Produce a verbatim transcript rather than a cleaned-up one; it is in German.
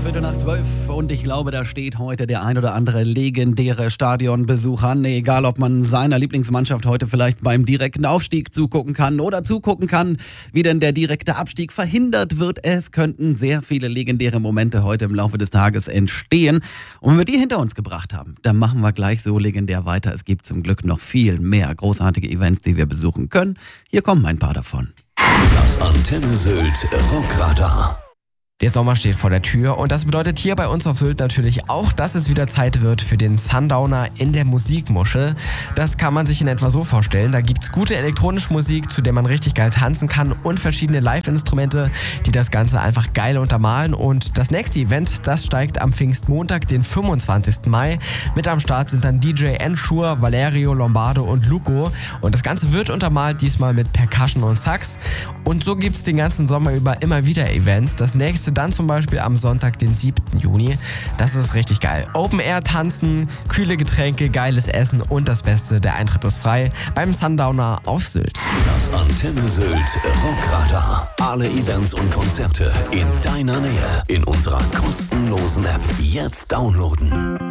Viertel nach zwölf und ich glaube, da steht heute der ein oder andere legendäre Stadionbesuch an. Egal, ob man seiner Lieblingsmannschaft heute vielleicht beim direkten Aufstieg zugucken kann oder zugucken kann, wie denn der direkte Abstieg verhindert wird. Es könnten sehr viele legendäre Momente heute im Laufe des Tages entstehen. Und wenn wir die hinter uns gebracht haben, dann machen wir gleich so legendär weiter. Es gibt zum Glück noch viel mehr großartige Events, die wir besuchen können. Hier kommen ein paar davon. Das Antenne Sylt Rockradar. Der Sommer steht vor der Tür und das bedeutet hier bei uns auf Sylt natürlich auch, dass es wieder Zeit wird für den Sundowner in der Musikmuschel. Das kann man sich in etwa so vorstellen. Da gibt's gute elektronische Musik, zu der man richtig geil tanzen kann und verschiedene Live-Instrumente, die das Ganze einfach geil untermalen. Und das nächste Event, das steigt am Pfingstmontag, den fünfundzwanzigsten Mai. Mit am Start sind dann D J Ensure, Valerio Lombardo und Luco. Und das Ganze wird untermalt, diesmal mit Percussion und Sax. Und so gibt's den ganzen Sommer über immer wieder Events. Das nächste dann zum Beispiel am Sonntag, den siebten Juni. Das ist richtig geil. Open Air tanzen, kühle Getränke, geiles Essen und das Beste, der Eintritt ist frei beim Sundowner auf Sylt. Das Antenne Sylt Rockradar. Alle Events und Konzerte in deiner Nähe in unserer kostenlosen App. Jetzt downloaden.